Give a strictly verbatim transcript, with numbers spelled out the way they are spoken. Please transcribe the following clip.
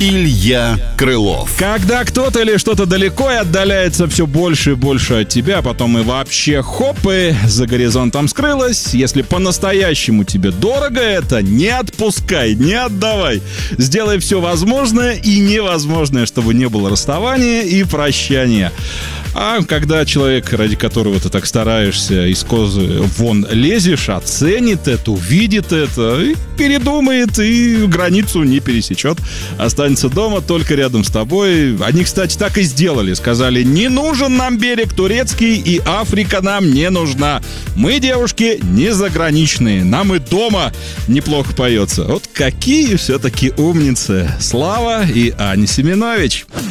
Илья Крылов. Когда кто-то или что-то далеко и отдаляется все больше и больше от тебя, а потом и вообще хоп, и за горизонтом скрылось. Если по-настоящему тебе дорого это, не отпускай, не отдавай. Сделай все возможное и невозможное, чтобы не было расставания и прощания. А когда человек, ради которого ты так стараешься, из козы вон лезешь, оценит это, увидит это, и передумает, и границу не пересечет, останется дома только рядом с тобой. Они, кстати, так и сделали. Сказали: не нужен нам берег турецкий, и Африка нам не нужна. Мы, девушки, не заграничные, нам и дома неплохо поется. Вот какие все-таки умницы Слава и Аня Семенович.